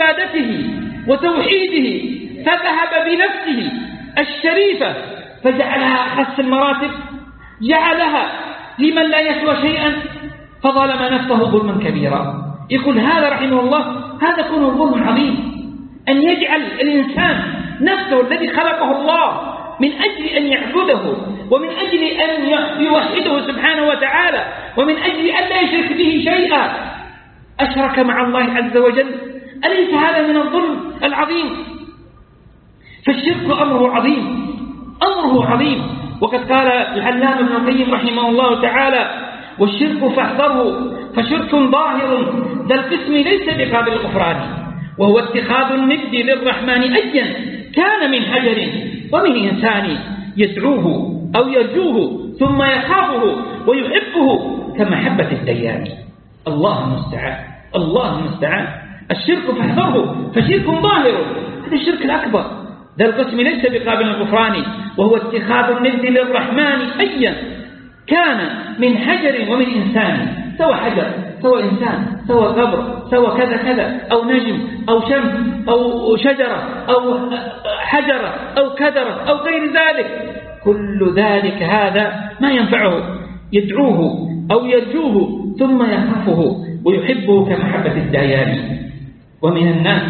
عبادته وتوحيده فذهب بنفسه الشريفة فجعلها أخص المراتب، جعلها لمن لا يسوى شيئا فظلم نفسه ظلما كبيرا. يقول هذا رحمه الله هذا يكون ظلم عظيم، أن يجعل الإنسان نفسه الذي خلقه الله من أجل أن يعبده ومن أجل أن يوحده سبحانه وتعالى ومن أجل أن لا يشرك به شيئا أشرك مع الله عز وجل. أليس هذا من الظلم العظيم؟ فالشرك أمره عظيم، أمره عظيم. وقد قال العلامة ابن القيم رحمه الله تعالى والشرك فاحذره فشرك ظاهر ذا القسم ليس بقابل الغفران، وهو اتخاذ الند للرحمن أيا كان من حجر ومن إنسان يدعوه أو يرجوه ثم يخافه ويحبه كمحبة الديان. الله المستعان، الله المستعان. الشرك فاحذره فشرك ظاهر، هذا الشرك الأكبر ذا القسم ليس بقابل الغفران، وهو اتخاذ الند للرحمن أيا كان من حجر ومن إنسان، سوى حجر سوى إنسان سوى قبر سوى كذا كذا أو نجم أو شمس أو شجرة أو حجرة أو كدرة أو غير ذلك، كل ذلك هذا ما ينفعه، يدعوه أو يرجوه ثم يخافه ويحبه كمحبة الديان. ومن الناس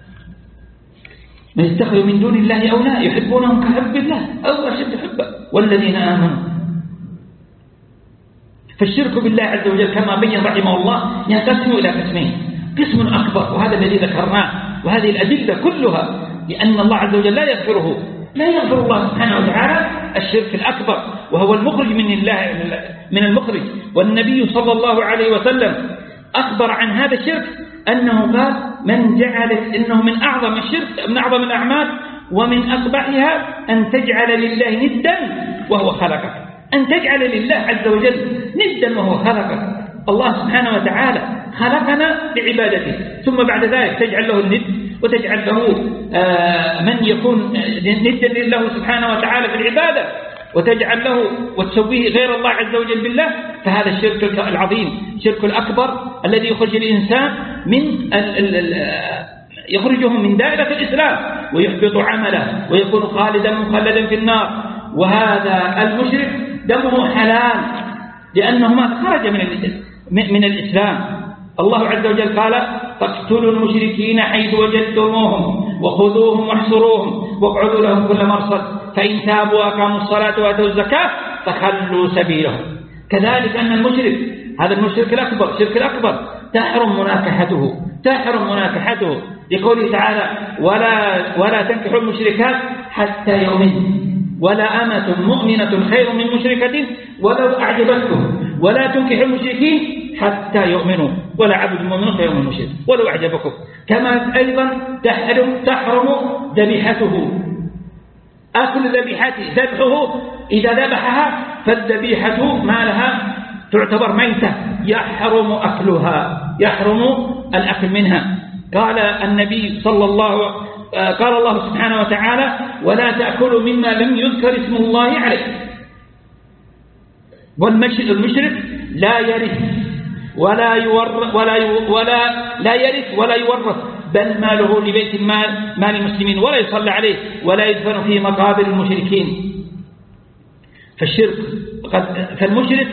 من يتخذ من دون الله أولياء يحبونهم كحب الله أو أشد حبا والذين آمنوا. فالشرك بالله عز وجل كما بين رحمه الله ينقسم إلى قسمين، قسم أكبر وهذا الذي ذكرناه وهذه الأدلة كلها، لأن الله عز وجل لا يغفره، لا يغفر الله سبحانه وتعالى الشرك الأكبر وهو المخرج من المخرج. والنبي صلى الله عليه وسلم أخبر عن هذا الشرك أنه قال من جعل إنه من أعظم الشرك من أعظم الأعمال ومن أقبحها أن تجعل لله ندا وهو خلقك، أن تجعل لله عز وجل ندا وهو خلقك. الله سبحانه وتعالى خلقنا لعبادته ثم بعد ذلك تجعل له الند وتجعل له من يكون ندا لله سبحانه وتعالى في العبادة وتجعل له وتسويه غير الله عز وجل بالله، فهذا الشرك العظيم، الشرك الأكبر الذي يخرج الإنسان يخرجه من دائرة الإسلام ويحبط عمله ويكون خالدا مخلدا في النار. وهذا المشرك دمه حلال لأنه ما خرج من الإسلام. الله عز وجل قال فاقتلوا المشركين حيث وجدتموهم وخذوهم واحصروهم واقعدوا لهم كل مرصد فإن تابوا وأقاموا الصلاة وآتوا الزكاة فخلوا سبيلهم. كذلك أن المشرك هذا المشرك الأكبر، الشرك الأكبر تحرم مناكحته لقوله تعالى ولا تنكحوا المشركات حتى يؤمنوا ولا أمة مؤمنة خير من مشركة ولو أعجبتكم ولا تنكحوا المشركين حتى يؤمنوا ولا عبد مؤمن خير من مشرك ولو أعجبكم. كما أيضا تحرم ذبيحته، أكل ذبيحته، ذبحه إذا ذبحها فالذبيحة ما لها تعتبر ميتة يحرم أكلها، يحرم الأكل منها. قال النبي قال الله سبحانه وتعالى ولا تأكلوا مما لم يذكر اسم الله عليه. والمشرك لا يرث ولا يورث بل ماله لبيت مال المسلمين ولا يصلى عليه ولا يدفن في مقابر المشركين. فالمشرك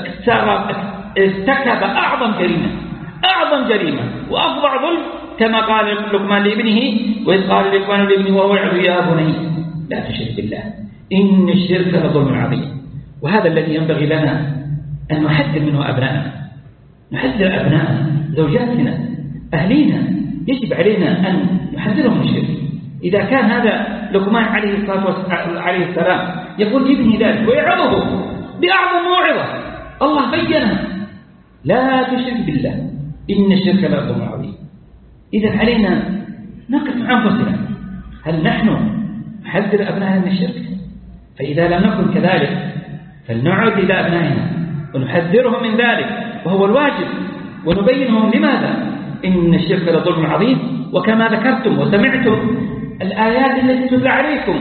ارتكب أعظم جريمة وأفظع ظلم كما قال لقمان لابنه وإذ قال لقمان لابنه وهو يعظ يا بني لا تشرك بالله إن الشرك لظلم عظيم. وهذا الذي ينبغي لنا أن نحذر منه أبنائنا، نحذر أبنائنا، زوجاتنا، أهلينا، يجب علينا أن نحذرهم من الشرك. إذا كان هذا لقمان عليه السلام يقول لابنه ذلك ويعظه بأعظم موعظة الله بينها لا تشرك بالله إن الشرك لظلم عظيم. إذا علينا نقف مع أنفسنا، هل نحن نحذر أبنائنا من الشرك؟ فإذا لم نكن كذلك فلنعد إلى أبنائنا ونحذرهم من ذلك وهو الواجب، ونبينهم لماذا إن الشرك لظلم عظيم. وكما ذكرتم وسمعتم الآيات التي تتلى عليكم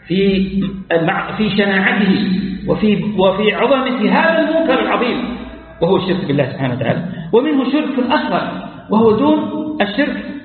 في شناعته وفي عظمة هذا المنكر العظيم وهو الشرك بالله سبحانه وتعالى. ومنه شرك أصغر وهو دون الشرك